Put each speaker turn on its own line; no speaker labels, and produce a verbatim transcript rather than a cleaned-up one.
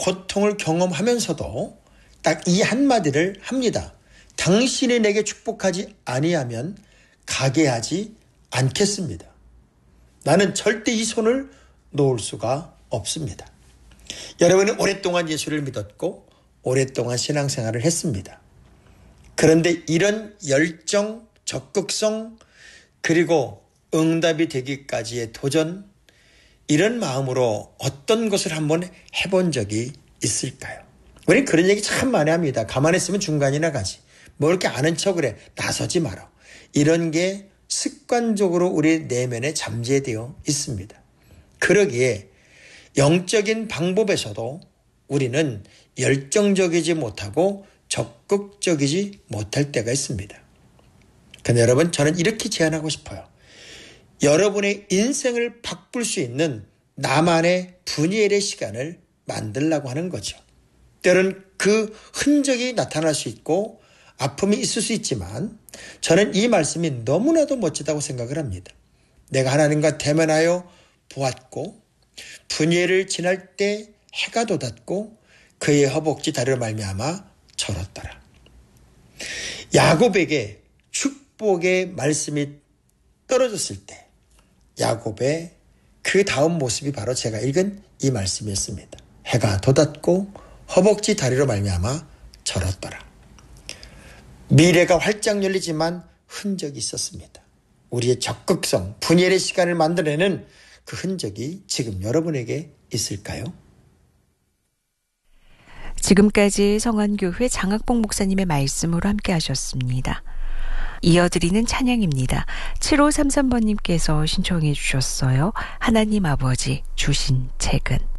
고통을 경험하면서도 딱 이 한마디를 합니다. 당신이 내게 축복하지 아니하면 가게 하지 않겠습니다. 나는 절대 이 손을 놓을 수가 없습니다. 여러분은 오랫동안 예수를 믿었고 오랫동안 신앙생활을 했습니다. 그런데 이런 열정, 적극성, 그리고 응답이 되기까지의 도전, 이런 마음으로 어떤 것을 한번 해본 적이 있을까요? 우리는 그런 얘기 참 많이 합니다. 가만히 있으면 중간이나 가지. 뭐 이렇게 아는 척을 해. 나서지 마라. 이런 게 습관적으로 우리 내면에 잠재되어 있습니다. 그러기에 영적인 방법에서도 우리는 열정적이지 못하고 적극적이지 못할 때가 있습니다. 근데 여러분, 저는 이렇게 제안하고 싶어요. 여러분의 인생을 바꿀 수 있는 나만의 분이엘의 시간을 만들려고 하는 거죠. 때로는 그 흔적이 나타날 수 있고 아픔이 있을 수 있지만 저는 이 말씀이 너무나도 멋지다고 생각을 합니다. 내가 하나님과 대면하여 보았고 분이엘을 지날 때 해가 돋았고 그의 허벅지 다리로 말미암아 절었더라. 야곱에게 축복의 말씀이 떨어졌을 때 야곱의 그 다음 모습이 바로 제가 읽은 이 말씀이었습니다. 해가 돋았고 허벅지 다리로 말미암아 절었더라. 미래가 활짝 열리지만 흔적이 있었습니다. 우리의 적극성, 분이엘의 시간을 만들어내는 그 흔적이 지금 여러분에게 있을까요?
지금까지 성안교회 장학봉 목사님의 말씀으로 함께 하셨습니다. 이어드리는 찬양입니다. 칠오삼삼 번님께서 신청해 주셨어요. 하나님 아버지 주신 책은.